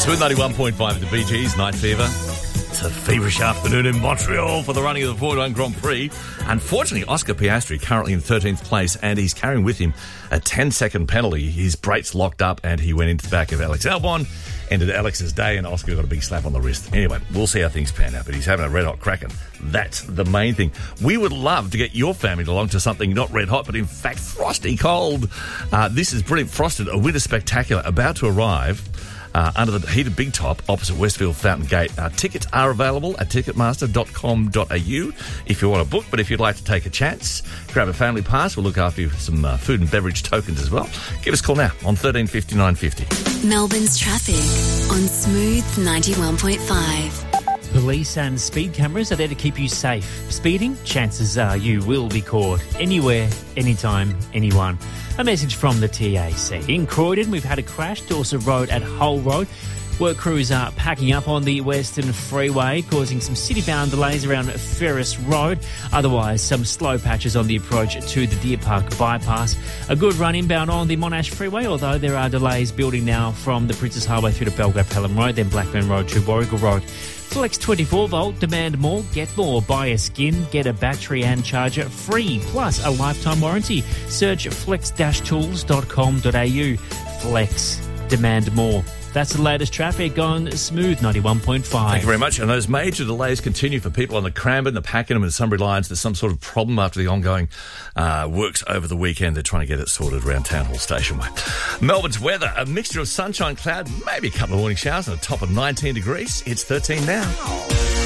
Smooth 91.5 at the BG's Night Fever. It's a feverish afternoon in Montreal for the running of the Formula 1 Grand Prix. Unfortunately, Oscar Piastri currently in 13th place, and he's carrying with him a 10-second penalty. His brakes locked up, and he went into the back of Alex Albon. Ended Alex's day, and Oscar got a big slap on the wrist. Anyway, we'll see how things pan out, but he's having a red-hot cracking. That's the main thing. We would love to get your family along to something not red-hot, but in fact frosty cold. This is brilliant. Frosted, a winter spectacular about to arrive. Under the heated big top opposite Westfield Fountain Gate. Tickets are available at ticketmaster.com.au if you want to book, but if you'd like to take a chance, grab a family pass. We'll look after you with some food and beverage tokens as well. Give us a call now on 1350 950. Melbourne's traffic on Smooth 91.5. Police and speed cameras are there to keep you safe. Speeding, chances are you will be caught anywhere, anytime, anyone. A message from the TAC. In Croydon, we've had a crash, Dorset Road at Hull Road. Work crews are packing up on the Western Freeway, causing some city-bound delays around Ferris Road. Otherwise, some slow patches on the approach to the Deer Park bypass. A good run inbound on the Monash Freeway, although there are delays building now from the Princess Highway through to Belgrave Pelham Road, then Blackburn Road to Warrigal Road. Flex 24-volt, demand more, get more. Buy a skin, get a battery and charger free, plus a lifetime warranty. Search flex-tools.com.au. Flex, demand more. That's the latest traffic on Smooth 91.5. Thank you very much. And those major delays continue for people on the Cranbourne, the Pakenham and Sunbury lines. There's some sort of problem after the ongoing works over the weekend. They're trying to get it sorted around Town Hall Station Way. Melbourne's weather, a mixture of sunshine, cloud, maybe a couple of morning showers and a top of 19 degrees. It's 13 now.